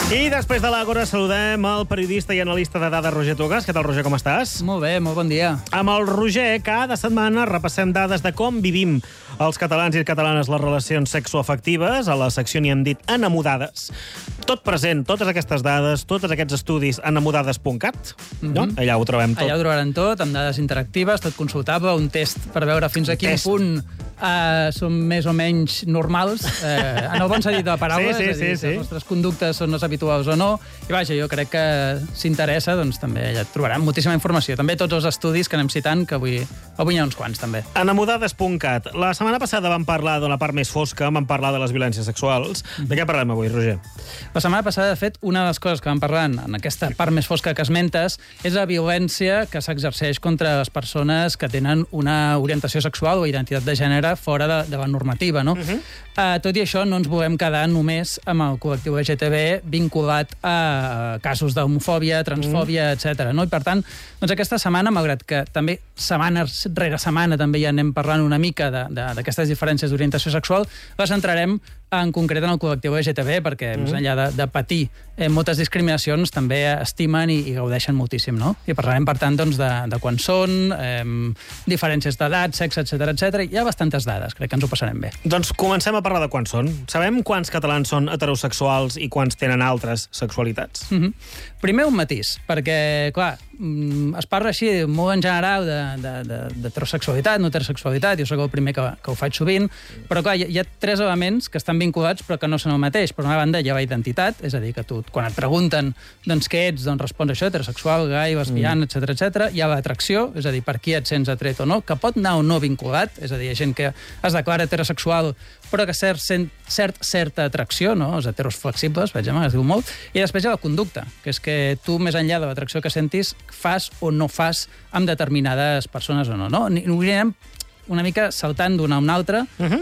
I després de l'Àgora saludem el periodista i analista de dades Roger Tugas. Què tal, Roger, com estàs? Molt bé, molt bon dia. Amb el Roger, cada setmana repassem dades de com vivim els catalans i catalanes les relacions sexoafectives. A la secció n'hi hem dit enamodades. Tot present, totes aquestes dades, tots aquests estudis, enamodades.cat. No? Allà ho trobem tot. Allà ho trobaran tot, amb dades interactives, tot consultable, un test per veure fins a quin punt són més o menys normals, en el bon sentit de la paraula, Sí. si les nostres conductes són les habituals o no. I vaja, jo crec que si interessa, doncs també allà trobaran moltíssima informació. També tots els estudis que anem citant, que avui hi ha uns quants, també. Enamodades.cat. La setmana passada vam parlar de la part més fosca, vam parlar de les violències sexuals. De què parlem avui, Roger? La setmana passada, de fet, una de les coses que vam parlar en aquesta part més fosca que esmentes és la violència que s'exerceix contra les persones que tenen una orientació sexual o identitat de gènere fora de la normativa, no? Tot i això, no ens volem quedar només amb el col·lectiu LGTB vinculat a casos d'homofòbia, transfòbia, etc. No? I, per tant, doncs aquesta setmana, malgrat que també setmana rere setmana també ja anem parlant una mica d'aquestes diferències d'orientació sexual, les centrarem en concret en el col·lectiu LGTB, perquè més enllà de patir moltes discriminacions, també estimen i gaudeixen moltíssim, no? I parlarem, per tant, doncs, de quan són, diferències d'edat, sexe, etc. Hi ha bastantes dades, crec que ens ho passarem bé. Doncs comencem a parlar de quan són. Sabem quants catalans són heterosexuals i quants tenen altres sexualitats? Primer un matís, perquè, clar, es parla així molt en general d'heterosexualitat, no heterosexualitat, jo soc el primer que ho faig sovint, però clar, hi ha tres elements que estan vinculats però que no són el mateix. Per una banda, hi ha la identitat, és a dir, que tu, quan et pregunten doncs, què ets, doncs respons això, heterosexual, gai, lesbiana, etc. Hi ha l'atracció, és a dir, per qui et sents atret o no, que pot anar o no vinculat, és a dir, hi ha gent que es declara heterosexual però que certa atracció, no? Els heteros flexibles, per exemple, es diu molt, i després hi ha la conducta, que és que tu, més enllà de l'atracció que sentis, fas o no fas amb determinades persones o no. Ho anirem una mica saltant d'una a una altra,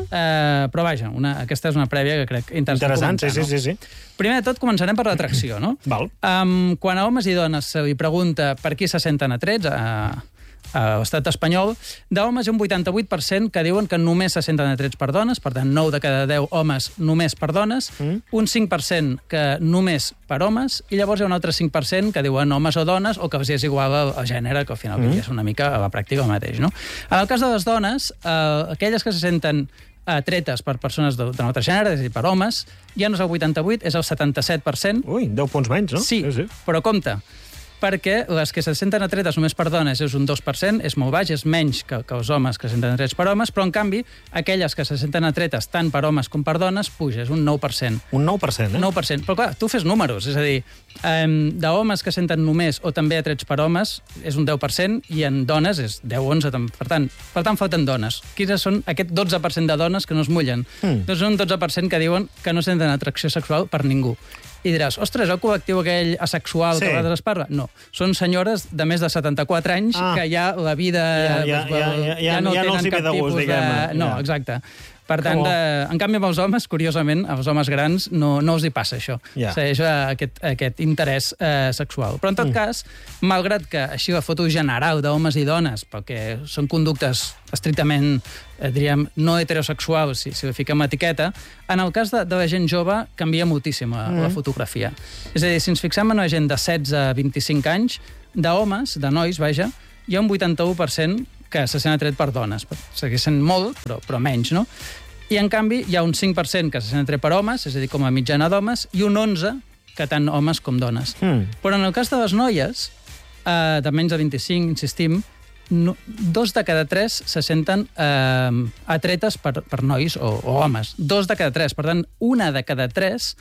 però vaja, aquesta és una prèvia que crec interessant comentar. Sí. Primer de tot, començarem per l'atracció, no? Val. Quan a homes i dones se li pregunta per qui se senten atrets a l'estat espanyol, d'homes hi ha un 88% que diuen que només se senten atrets per dones, per tant, 9 de cada 10 homes només per dones, un 5% que només per homes, i llavors hi ha un altre 5% que diuen homes o dones, o que els és igual al gènere, que al final és una mica a la pràctica el mateix, no? En el cas de les dones, aquelles que se senten atretes per persones d'un altre gènere, és a dir, per homes, ja no és el 88%, és el 77%. Ui, 10 punts menys, no? Sí, però compte, perquè les que se senten atretes només per dones és un 2%, és molt baix, és menys que els homes que se senten atrets per homes, però en canvi, aquelles que se senten atretes tant per homes com per dones, puja, és un 9%. Un 9%, 9%. Però clar, tu fes números, és a dir, d'homes que senten només o també atrets per homes és un 10% i en dones és 10-11%. Per tant, falten dones. Quines són aquest 12% de dones que no es mullen? Doncs un 12% que diuen que no senten atracció sexual per ningú. I diràs, ostres, el col·lectiu aquell asexual que a vegades es parla? No, són senyores de més de 74 anys que ja la vida ja no tenen cap tipus de... No, exacte. Per tant, en canvi, amb els homes, curiosament, als homes grans no els hi passa això. Segueix aquest interès sexual. Però, en tot cas, malgrat que així la foto general d'homes i dones, perquè són conductes estrictament, diríem, no heterosexuals, si ho fiquem etiqueta, en el cas de la gent jove canvia moltíssim la fotografia. És a dir, si ens fixem en la gent de 16 a 25 anys, d'homes, de nois, vaja, hi ha un 81% que se sent atret per dones. Segueix sent molt, però menys, no? I, en canvi, hi ha un 5% que se sent atret per homes, és a dir, com a mitjana d'homes, i un 11% que tant homes com dones. Però en el cas de les noies, de menys de 25, insistim, 2 de cada 3 se senten atretes per nois o homes. 2 de cada 3. Per tant, 1 de cada 3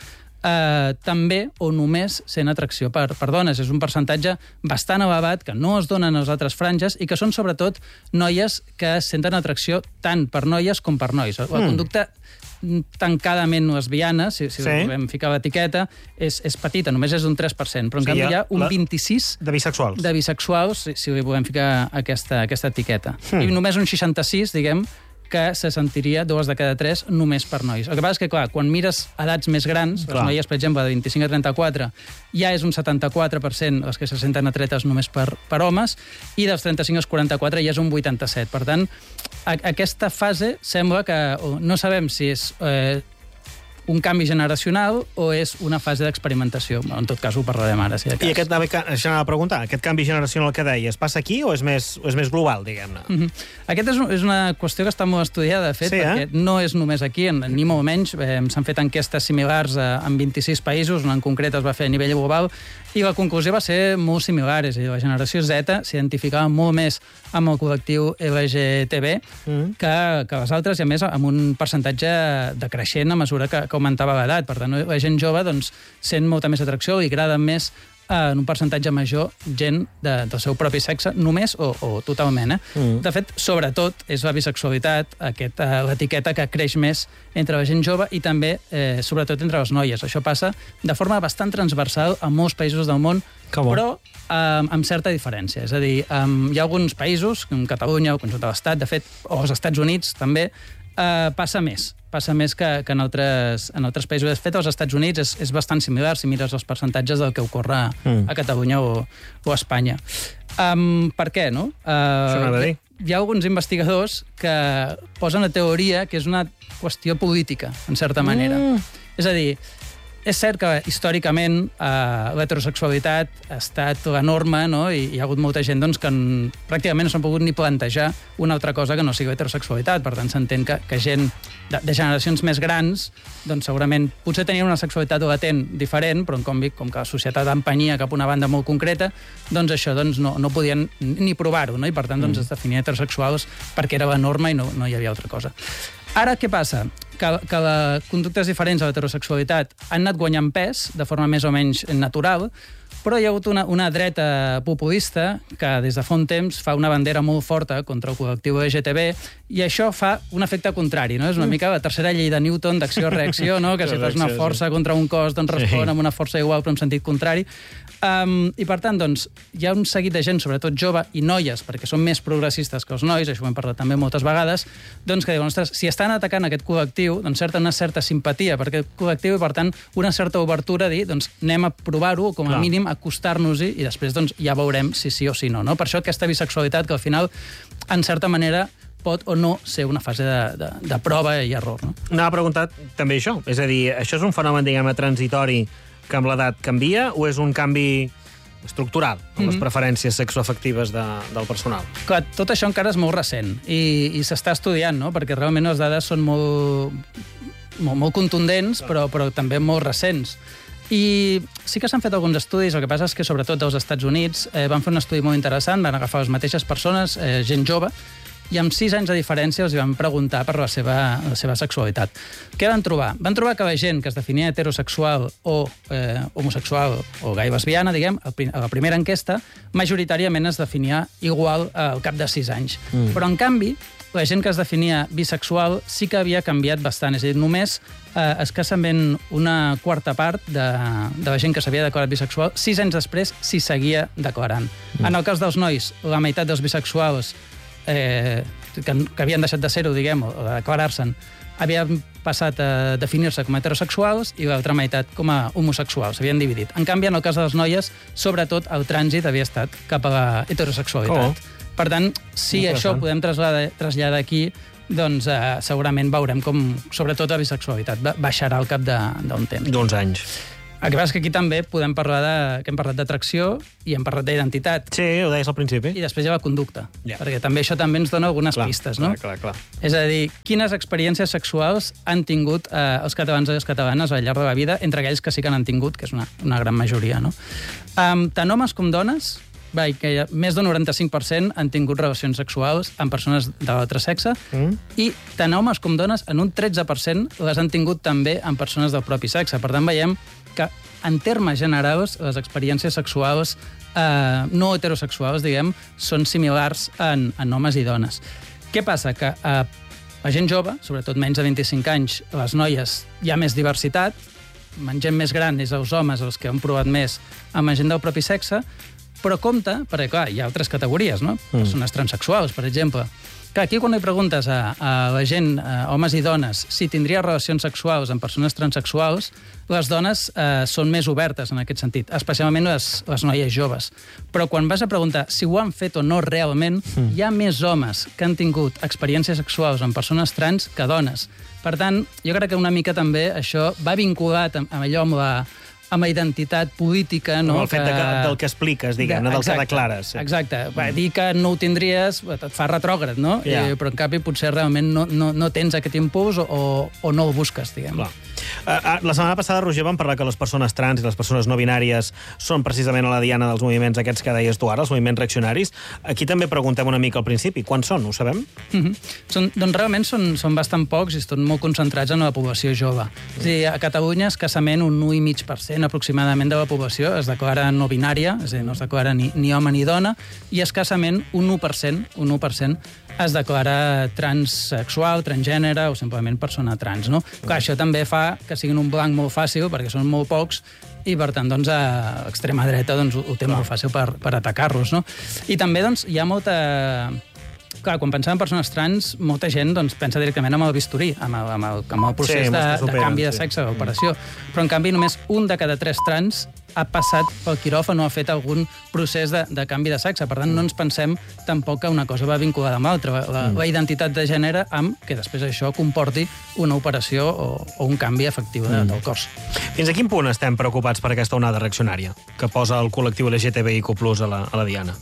també o només sent atracció per dones. És un percentatge bastant elevat que no es donen a les altres franges i que són sobretot noies que senten atracció tant per noies com per nois. La conducta tancadament lesbiana, si volem ficar l'etiqueta, és petita, només és un 3%, però en canvi hi ha un 26% de bisexuals. De bisexuals, si li volem ficar aquesta etiqueta. I només un 66%, diguem, que se sentiria 2 de cada 3 només per nois. El que passa és que, clar, quan mires edats més grans, les noies, per exemple, de 25 a 34, ja és un 74% les que se senten atretes només per homes, i dels 35 als 44 ja és un 87%. Per tant, aquesta fase sembla que no sabem si és un canvi generacional o és una fase d'experimentació. En tot cas, ho parlarem ara, si de cas. I això anava a preguntar, aquest canvi generacional que deies, passa aquí o és més global, diguem-ne? Aquest és una qüestió que està molt estudiada, de fet, perquè no és només aquí, ni molt menys. S'han fet enquestes similars en 26 països, una en concret es va fer a nivell global, i la conclusió va ser molt similar. És a dir, la generació Z s'identificava molt més amb el col·lectiu LGTB que les altres, i a més amb un percentatge decreixent a mesura que augmentava l'edat. Per tant, la gent jove sent molta més atracció i agrada més en un percentatge major gent del seu propi sexe, només o totalment. De fet, sobretot, és la bisexualitat, l'etiqueta que creix més entre la gent jove i també, sobretot, entre les noies. Això passa de forma bastant transversal a molts països del món, però amb certa diferència. És a dir, hi ha alguns països, com Catalunya, el conjunt de l'Estat, de fet, o els Estats Units també, passa més que en altres països. De fet, als Estats Units és bastant similar si mires els percentatges del que ocorre a Catalunya o a Espanya. Per què, no? Hi ha alguns investigadors que posen la teoria que és una qüestió política, en certa manera. És a dir, és cert que històricament l'heterosexualitat ha estat la norma, no? I hi ha hagut molta gent que pràcticament no s'han pogut ni plantejar una altra cosa que no sigui heterosexualitat. Per tant, s'entén que gent de generacions més grans segurament potser tenien una sexualitat latent diferent, però en canvi, com que la societat empenyia cap a una banda molt concreta, això no podien ni provar-ho, no? I per tant es definien heterosexuals perquè era la norma i no hi havia altra cosa. Ara, què passa? Que les conductes diferents a l'heterosexualitat han anat guanyant pes de forma més o menys natural, però hi ha hagut una dreta populista que des de fa un temps fa una bandera molt forta contra el col·lectiu LGTB i això fa un efecte contrari, no? És una mica la tercera llei de Newton d'acció-reacció, no? Que si fas una força contra un cos, respon amb una força igual però en sentit contrari. I per tant, hi ha un seguit de gent, sobretot jove, i noies, perquè són més progressistes que els nois, això ho hem parlat també moltes vegades, que diuen, ostres, si estan atacant aquest col·lectiu, una certa simpatia per aquest col·lectiu i, per tant, una certa obertura a dir, anem a provar-ho, com a mínim acostar-nos-hi, i després ja veurem si sí o si no. Per això aquesta bisexualitat, que al final, en certa manera, pot o no ser una fase de prova i error. Anava a preguntar també això, és a dir, això és un fenomen, diguem-ne, transitori que amb l'edat canvia o és un canvi estructural en les preferències sexoafectives del personal? Clar, tot això encara és molt recent i s'està estudiant, no? Perquè realment les dades són molt contundents, però també molt recents. I sí que s'han fet alguns estudis, el que passa és que sobretot als Estats Units van fer un estudi molt interessant, van agafar les mateixes persones, gent jove, i amb 6 anys de diferència els van preguntar per la seva sexualitat. Què van trobar? Van trobar que la gent que es definia heterosexual o homosexual o gai lesbiana, diguem, a la primera enquesta, majoritàriament es definia igual al cap de 6 anys. Però, en canvi, la gent que es definia bisexual sí que havia canviat bastant. És a dir, només escassament una quarta part de la gent que s'havia declarat bisexual, 6 anys després s'hi seguia declarant. En el cas dels nois, la meitat dels bisexuals que havien deixat de ser-ho, diguem, o de declarar-se'n, havien passat a definir-se com a heterosexuals i l'altra meitat com a homosexuals, s'havien dividit. En canvi, en el cas dels noies, sobretot el trànsit havia estat cap a la heterosexualitat. Per tant, si això ho podem traslladar aquí, segurament veurem com, sobretot la bisexualitat, baixarà al cap d'un temps. D'uns anys. El que passa és que aquí també podem parlar que hem parlat d'atracció i hem parlat d'identitat. Sí, ho deies al principi. I després hi ha la conducta, perquè també això també ens dona algunes pistes, no? Clar. És a dir, quines experiències sexuals han tingut els catalans i les catalanes al llarg de la vida, entre aquells que sí que n'han tingut, que és una gran majoria, no? Tant homes com dones, que més d'un 95% han tingut relacions sexuals amb persones de l'altre sexe, i tant homes com dones, en un 13% les han tingut també amb persones del propi sexe. Per tant, veiem que, en termes generals, les experiències sexuals no heterosexuals, diguem, són similars en homes i dones. Què passa? Que la gent jove, sobretot menys de 25 anys, les noies, hi ha més diversitat, amb gent més gran és els homes els que han provat més amb gent del propi sexe, però compte, perquè clar, hi ha altres categories, no? Persones transsexuals, per exemple. Clar, aquí quan li preguntes a la gent, homes i dones, si tindria relacions sexuals amb persones transsexuals, les dones són més obertes en aquest sentit, especialment les noies joves. Però quan vas a preguntar si ho han fet o no realment, hi ha més homes que han tingut experiències sexuals amb persones trans que dones. Per tant, jo crec que una mica també això va vinculat amb allò amb la identitat política, no? Amb el fet del que expliques, diguem-ne, del que declares. Exacte. Dir que no ho tindries et fa retrògrad, no? Però en canvi potser realment no tens aquest impuls o no el busques, diguem. La setmana passada, Roger, vam parlar que les persones trans i les persones no binàries són precisament a la diana dels moviments aquests que deies tu ara, els moviments reaccionaris. Aquí també preguntem una mica al principi. Quants són? Ho sabem? Doncs realment són bastant pocs i estan molt concentrats en la població jove. És a dir, a Catalunya escassament un 1,5% aproximadament de la població es declara no binària, és a dir, no es declara ni home ni dona, i escassament un 1% es declara transsexual, transgènere o simplement persona trans, no? Clar, això també fa que siguin un blanc molt fàcil, perquè són molt pocs, i per tant, doncs, a l'extrema dreta doncs, ho té molt fàcil per atacar-los, no? I també, doncs, hi ha molta... Clar, quan pensem en persones trans, molta gent doncs, pensa directament en el bisturí, amb el procés de canvi de sexe, d'operació. Però, en canvi, només un de cada 3 trans ha passat pel quiròfan o ha fet algun procés de canvi de sexe. Per tant, no ens pensem tampoc que una cosa va vinculada amb l'altra. La identitat de gènere amb que després això comporti una operació o un canvi efectiu del cos. Fins a quin punt estem preocupats per aquesta onada reaccionària que posa el col·lectiu LGTBIQ+ a la diana?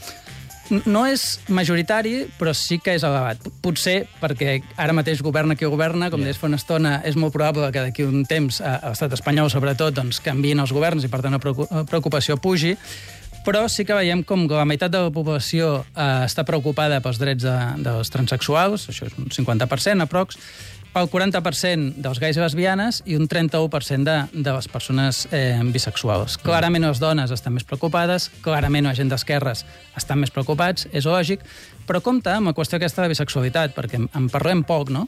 No és majoritari, però sí que és elevat. Potser perquè ara mateix governa qui governa, com deies fa una estona, és molt probable que d'aquí un temps a l'estat espanyol, sobretot, doncs, canviïn els governs i, per tant, la preocupació pugi. Però sí que veiem com la meitat de la població està preocupada pels drets dels transsexuals, això és un 50%, aprox, el 40% dels gais i lesbianes i un 31% de les persones bisexuals. Clarament les dones estan més preocupades, clarament la gent d'esquerres estan més preocupats, és lògic, però compte amb la qüestió aquesta de bisexualitat, perquè en parlem poc, no?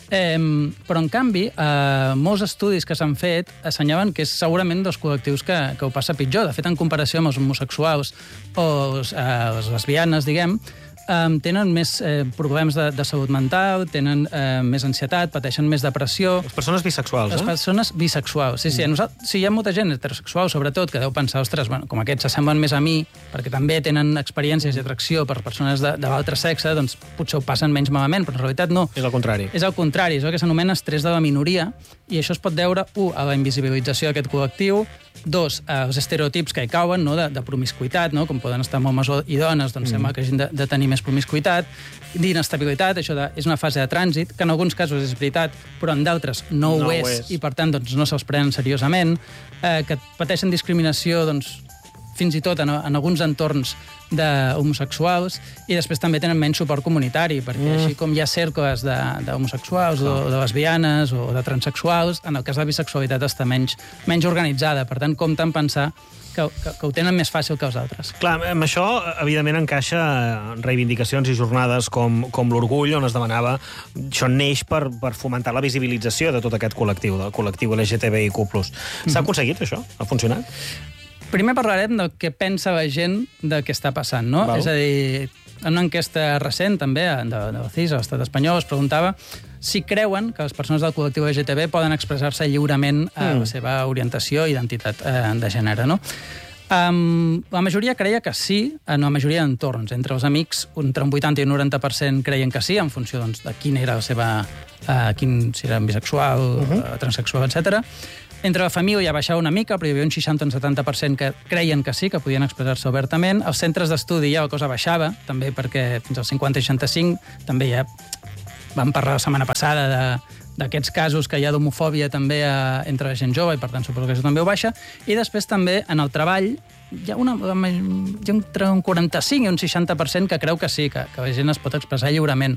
Però, en canvi, molts estudis que s'han fet assenyalen que és segurament dels col·lectius que ho passa pitjor. De fet, en comparació amb els homosexuals o les lesbianes, diguem, tenen més problemes de salut mental, tenen més ansietat, pateixen més depressió. Les persones bisexuals, Les persones bisexuals, sí. Sí, hi ha molta gent heterosexual, sobretot, que deu pensar, ostres, bueno, com aquests s'assemblen més a mi, perquè també tenen experiències d'atracció per persones de l'altre sexe, doncs potser ho passen menys malament, però en realitat no. És el contrari. És el contrari, és el que s'anomena estrès de la minoria, i això es pot deure, a la invisibilització d'aquest col·lectiu, 2, els estereotips que hi cauen, no? de promiscuitat, no? Com poden estar homes i dones, doncs sembla que hagin de tenir més promiscuitat, d'inestabilitat, això és una fase de trànsit, que en alguns casos és veritat, però en d'altres no ho és, i per tant doncs, no se'ls prenen seriosament, que pateixen discriminació doncs, fins i tot en alguns entorns d'homosexuals, i després també tenen menys suport comunitari, perquè així com hi ha cercles d'homosexuals o de lesbianes o de transsexuals, en el cas de la bisexualitat està menys organitzada. Per tant, compta en pensar que ho tenen més fàcil que els altres. Clar, amb això, evidentment, encaixa reivindicacions i jornades com l'Orgull, on es demanava... Això neix per fomentar la visibilització de tot aquest col·lectiu, del col·lectiu LGTBIQ+. S'ha aconseguit, això? Ha funcionat? Primer parlarem del que pensa la gent del que està passant, no? És a dir, en una enquesta recent, també, de CIS, a l'Estat espanyol, es preguntava si creuen que les persones del col·lectiu LGTB poden expressar-se lliurement a la seva orientació i identitat de gènere, no? La majoria creia que sí, en la majoria d'entorns. Entre els amics, entre un 80 i un 90% creien que sí, en funció doncs, de quin era la seva... si era bisexual, transsexual, etc. Entre la família baixava una mica, però hi havia un 60 o un 70% que creien que sí, que podien expressar-se obertament. Els centres d'estudi ja la cosa baixava, també perquè fins al 50-65 també ja vam parlar la setmana passada d'aquests casos que hi ha d'homofòbia també entre la gent jove, i per tant suposo que això també ho baixa. I després també en el treball hi ha entre un 45 i un 60% que creu que sí, que la gent es pot expressar lliurement.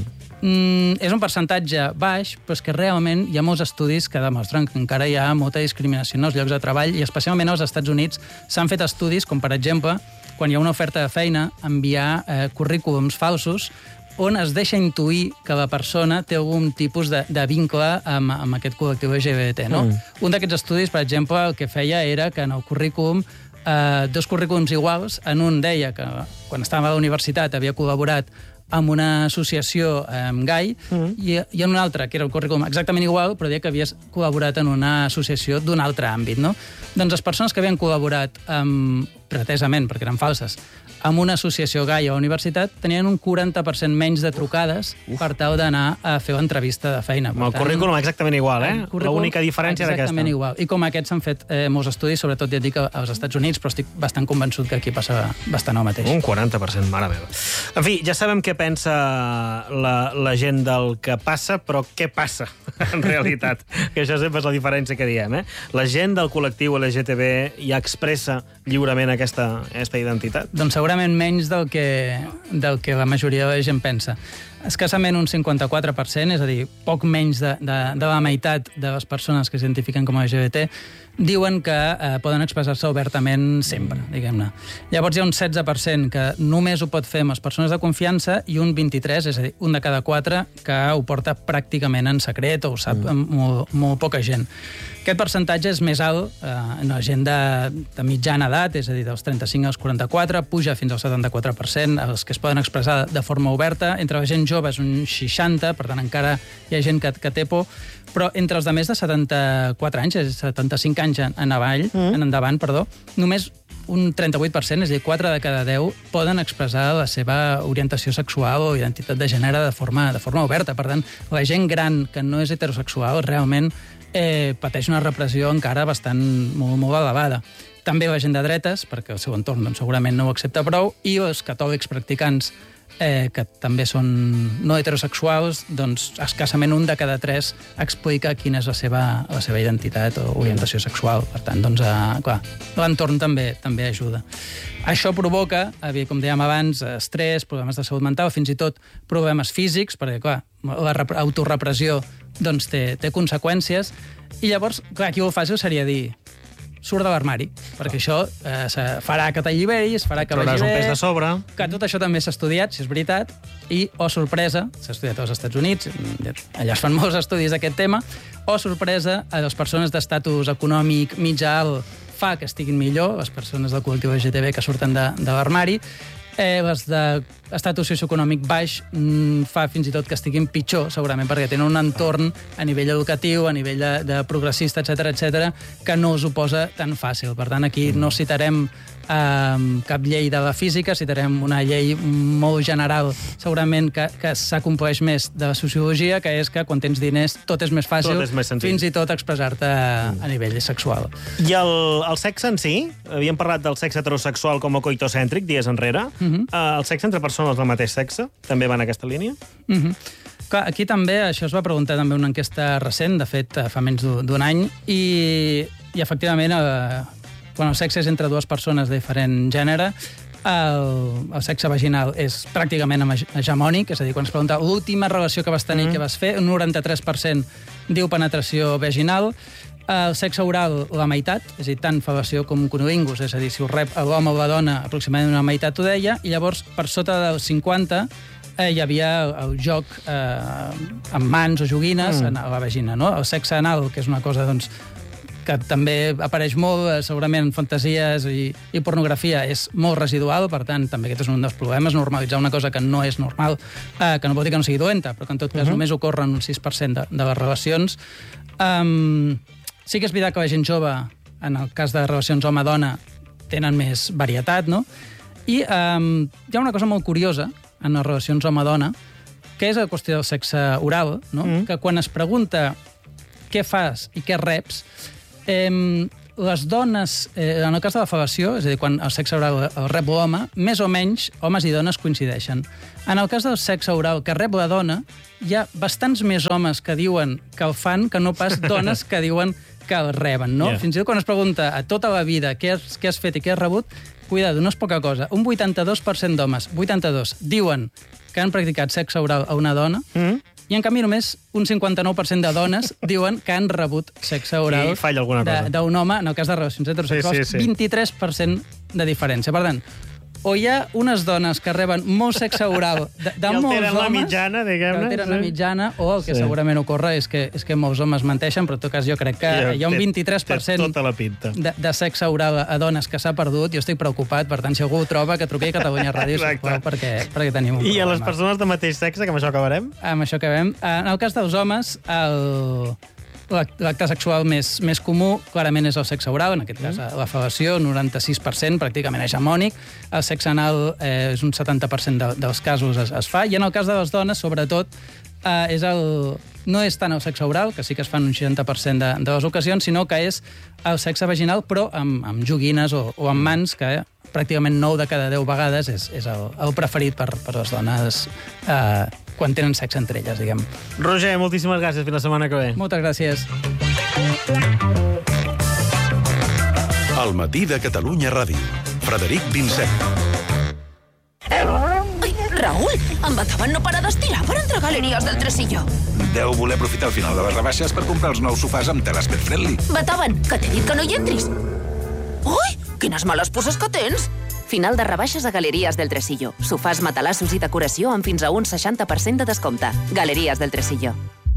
És un percentatge baix, però és que realment hi ha molts estudis que demostren que encara hi ha molta discriminació en els llocs de treball, i especialment als Estats Units s'han fet estudis com, per exemple, quan hi ha una oferta de feina, enviar currículums falsos on es deixa intuir que la persona té algun tipus de vincle amb aquest col·lectiu LGBT, no? Un d'aquests estudis, per exemple, el que feia era que en el currículum, dos currículums iguals, en un deia que quan estava a la universitat havia col·laborat amb una associació gai, i en una altra, que era el currículum exactament igual, però deia que havies col·laborat en una associació d'un altre àmbit, no? Doncs les persones que havien col·laborat pretesament, perquè eren falses, amb una associació gai a la universitat, tenien un 40% menys de trucades per tal d'anar a fer l'entrevista de feina. Amb el currículum exactament igual, L'única diferència era aquesta. Exactament igual. I com aquests s'han fet molts estudis, sobretot ja et dic als Estats Units, però estic bastant convençut que aquí passa bastant el mateix. Un 40%, mare meva. En fi, ja sabem què pensa la gent del que passa, però què passa en realitat? Que això sempre és la diferència que diem, La gent del col·lectiu LGTB ja expressa lliurement aquesta identitat? Doncs segurament menys del que la majoria de la gent pensa. Escassament un 54%, és a dir, poc menys de la meitat de les persones que s'identifiquen com a LGBT, diuen que poden expressar-se obertament sempre, diguem-ne. Llavors hi ha un 16% que només ho pot fer amb les persones de confiança i un 23%, és a dir, un de cada 4, que ho porta pràcticament en secret o ho sap molt poca gent. Aquest percentatge és més alt en la gent de mitjana edat, és a dir, dels 35 als 44, puja fins al 74%, els que es poden expressar de forma oberta. Entre la gent jove és un 60%, per tant encara hi ha gent que té por, però entre els de més de 74 anys, és 75 anys en endavant, només un 38%, és a dir, 4 de cada 10, poden expressar la seva orientació sexual o identitat de gènere de forma oberta. Per tant, la gent gran que no és heterosexual realment pateix una repressió encara bastant molt elevada. També la gent de dretes, perquè el seu entorn segurament no ho accepta prou, i els catòlics practicants, que també són no heterosexuals, doncs escassament un de cada 3 explica quina és la seva identitat o orientació sexual. Per tant, doncs, clar, l'entorn també ajuda. Això provoca, com dèiem abans, estrès, problemes de salut mental, fins i tot problemes físics, perquè, clar, l'autorepressió doncs, té conseqüències, i llavors, clar, aquí el fàcil seria dir surt de l'armari, perquè això farà que t'alliberis, farà que vagi bé, un pes de sobre, que tot això també s'ha estudiat, si és veritat, i, sorpresa, s'ha estudiat als Estats Units, allà es fan molts estudis d'aquest tema, sorpresa, a les persones d'estatus econòmic mitjà-alt fa que estiguin millor, les persones del col·lectiu LGTB que surten de l'armari, les d'estatus socioeconòmic baix fa fins i tot que estiguin pitjor, segurament, perquè tenen un entorn a nivell educatiu, a nivell de progressista, etc, que no us ho posa tan fàcil. Per tant, aquí no citarem cap llei de la física, citarem una llei molt general, segurament que s'acompleix més de la sociologia, que és que quan tens diners tot és més fàcil, fins i tot expressar-te a nivell sexual. I el sexe en si? Havíem parlat del sexe heterosexual com a coitocèntric dies enrere. El sexe entre persones del mateix sexe també va en aquesta línia? Clar, aquí també, això es va preguntar també una enquesta recent, de fet, fa menys d'un any, i efectivament, quan el sexe és entre dues persones de diferent gènere, el sexe vaginal és pràcticament hegemònic, és a dir, quan es pregunta l'última relació que vas tenir, què vas fer, un 93% diu penetració vaginal, el sexe oral, la meitat, és a dir, tant fel·lació com cunnilingus, és a dir, si ho rep l'home o la dona, aproximadament una meitat ho deia, i llavors, per sota del 50, hi havia el joc amb mans o joguines a la vagina, no? El sexe anal, que és una cosa, doncs, que també apareix molt, segurament, en fantasies i pornografia, és molt residual, per tant, també aquest és un dels problemes, normalitzar una cosa que no és normal, que no vol dir que no sigui dolenta, però que en tot cas només ocorre en un 6% de les relacions. Sí que és veritat que la gent jove, en el cas de relacions home-dona, tenen més varietat, no? I hi ha una cosa molt curiosa en les relacions home-dona, que és la qüestió del sexe oral, no? Que quan es pregunta què fas i què reps, les dones, en el cas de la fel·lació, és a dir, quan el sexe oral el rep l'home, més o menys homes i dones coincideixen. En el cas del sexe oral que rep la dona, hi ha bastants més homes que diuen que el fan que no pas dones que diuen que el reben, no? Fins i tot quan es pregunta a tota la vida què has fet i què has rebut, cuidado, no és poca cosa. Un 82% d'homes, 82, diuen que han practicat sexe oral a una dona, i en canvi només un 59% de dones diuen que han rebut sexe oral d'un home, en el cas de relacions heterosexuals, 23% de diferència. Per tant, o hi ha unes dones que reben molt sexe oral de molts homes... I alteren la mitjana, diguem-ne. Alteren la mitjana, o el que segurament ocorre és que molts homes menteixen, però en tot cas jo crec que hi ha un 23% tota la pinta de sexe oral a dones que s'ha perdut. Jo estic preocupat, per tant, si algú ho troba, que truqui a Catalunya Ràdio, sisplau, perquè tenim un problema. I a les persones de mateix sexe, que amb això acabarem? Amb això acabem. En el cas dels homes, l'acte sexual més comú clarament és el sexe oral, en aquest cas la fel·lació, 96%, pràcticament hegemònic. El sexe anal és un 70% dels casos es fa, i en el cas de les dones, sobretot, no és tant el sexe oral, que sí que es fan un 60% de les ocasions, sinó que és el sexe vaginal, però amb joguines o amb mans, que pràcticament 9 de cada 10 vegades és el preferit per les dones quan tenen sexe entre elles, diguem. Roger, moltíssimes gràcies. Fins la setmana que ve. Moltes gràcies. El matí de Catalunya Ràdio. Frederic Vincent. Ai, Raül, en Beethoven no para d'estirar per entrar a Galeries del Tresillo. Deu voler aprofitar el final de les rebaixes per comprar els nous sofàs amb teles pet friendly. Beethoven, que t'he dit que no hi entris. Ui, quines males puces que tens. Final de rebaixes a Galeries del Tresillo. Sofàs, matalassos i decoració amb fins a un 60% de descompte. Galeries del Tresillo.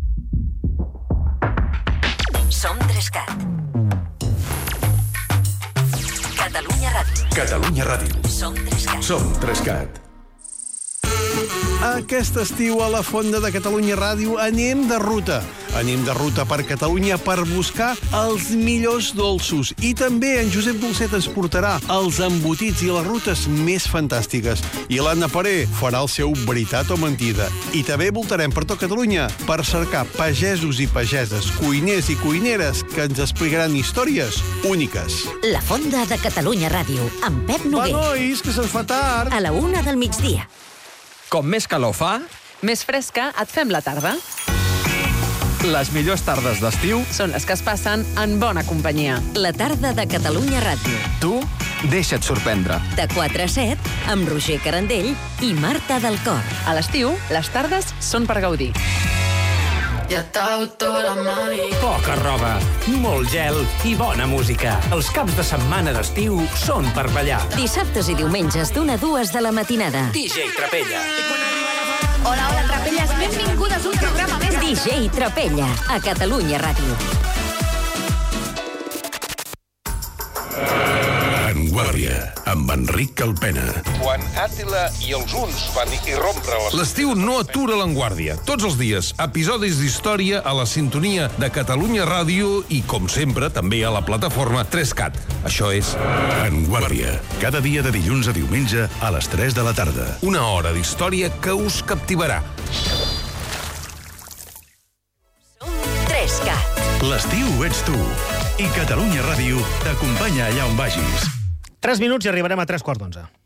Som 3CAT. Catalunya Ràdio. Catalunya Ràdio. Som 3CAT. Som 3CAT. Aquest estiu a la Fonda de Catalunya Ràdio anem de ruta. Anem de ruta per Catalunya per buscar els millors dolços. I també en Josep Dolcet ens portarà els embotits i les rutes més fantàstiques. I l'Anna Paré farà el seu veritat o mentida. I també voltarem per tot Catalunya per cercar pagesos i pageses, cuiners i cuineres que ens explicaran històries úniques. La Fonda de Catalunya Ràdio, amb Pep Va, Noguer. nois, que se'ns fa tard. A la 1 del migdia. Com més calor fa, Més fresca et fem la tarda. les millors tardes d'estiu, Són les que es passen en bona companyia. La tarda de Catalunya Ràdio. tu deixa't sorprendre. De 4 a 7, amb Roger Carandell i Marta del Cor. A l'estiu, les tardes són per gaudir. Poca roba, molt gel i bona música. Els caps de setmana d'estiu són per ballar. Dissabtes i diumenges d'1 a 2 de la matinada. DJ Trapella. Hola, hola, trapelles, benvingudes a un programa més. DJ Trapella, a Catalunya Ràdio. En Guàrdia, amb Enric Calpena. Quan Àtila i els huns van irrompre les... L'estiu no atura l'Enguàrdia. Tots els dies, episodis d'història a la sintonia de Catalunya Ràdio i, com sempre, també a la plataforma 3CAT. Això és... En Guàrdia, cada dia de dilluns a diumenge a les 3 de la tarda. Una hora d'història que us captivarà. 3CAT. L'estiu ets tu. I Catalunya Ràdio t'acompanya allà on vagis. 3 minuts i arribarem a 3 quarts d'11.